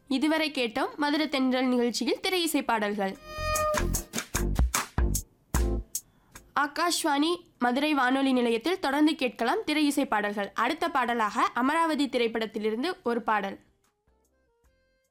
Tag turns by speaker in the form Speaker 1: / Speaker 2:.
Speaker 1: இதுவரை கேட்டோம் மதுரை தென்றல் நிகழ்ச்சியில் திரை இசை பாடல்கள். ஆகாஷ்வாணி மதுரை வானொலி நிலையத்தில் தொடர்ந்து கேட்கலாம் திரை இசை பாடல்கள். அடுத்த பாடலாக அமராவதி திரைப்படத்திலிருந்து ஒரு பாடல்.